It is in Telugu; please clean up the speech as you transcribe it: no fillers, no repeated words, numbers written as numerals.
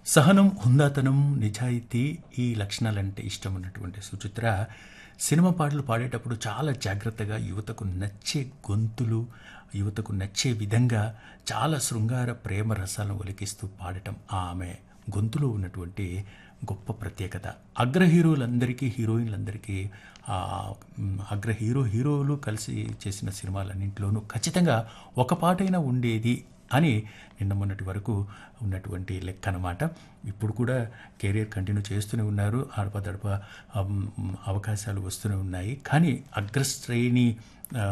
సహనం, హుందాతనం, నిజాయితీ ఈ లక్షణాలంటే ఇష్టం ఉన్నటువంటి సుచిత్ర సినిమా పాటలు పాడేటప్పుడు చాలా జాగ్రత్తగా యువతకు నచ్చే గొంతులు, యువతకు నచ్చే విధంగా చాలా శృంగార ప్రేమ రసాలను ఒలికిస్తూ పాడటం ఆమె గొంతులో ఉన్నటువంటి గొప్ప ప్రత్యేకత. అగ్ర హీరోలందరికీ, హీరోయిన్లందరికీ అగ్ర హీరోలు కలిసి చేసిన సినిమాలన్నింటిలోనూ ఖచ్చితంగా ఒక పాటైనా ఉండేది అని నిన్న మొన్నటి వరకు ఉన్నటువంటి లెక్క అనమాట. ఇప్పుడు కూడా కెరీర్ కంటిన్యూ చేస్తూనే ఉన్నారు. అడపదడప అవకాశాలు వస్తూనే ఉన్నాయి. కానీ అగ్రశ్రేణి